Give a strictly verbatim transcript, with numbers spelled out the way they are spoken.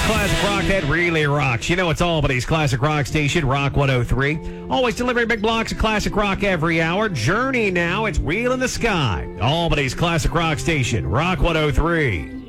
Classic rock that really rocks. You know it's Albany's Classic Rock Station, Rock one oh three. Always delivering big blocks of classic rock every hour. Journey now, it's Wheel in the Sky. Albany's Classic Rock Station, Rock one oh three.